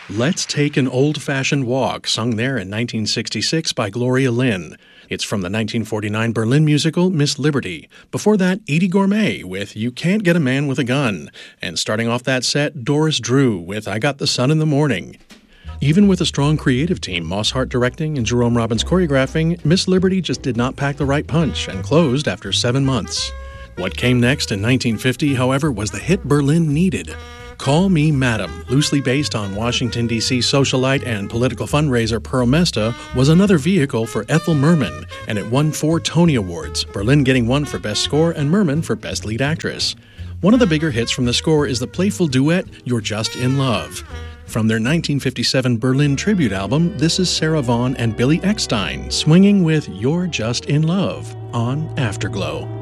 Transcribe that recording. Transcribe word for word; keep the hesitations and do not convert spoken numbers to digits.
Let's Take an Old-Fashioned Walk, sung there in nineteen sixty-six by Gloria Lynn. It's from the nineteen forty-nine Berlin musical Miss Liberty. Before that, Edie Gourmet with You Can't Get a Man with a Gun. And starting off that set, Doris Drew with I Got the Sun in the Morning. Even with a strong creative team, Moss Hart directing and Jerome Robbins choreographing, Miss Liberty just did not pack the right punch and closed after seven months. What came next in nineteen fifty, however, was the hit Berlin needed. Call Me Madam, loosely based on Washington, D C socialite and political fundraiser Pearl Mesta, was another vehicle for Ethel Merman, and it won four Tony Awards, Berlin getting one for Best Score and Merman for Best Lead Actress. One of the bigger hits from the score is the playful duet, You're Just in Love. From their nineteen fifty-seven Berlin tribute album, this is Sarah Vaughan and Billy Eckstine swinging with You're Just in Love on Afterglow.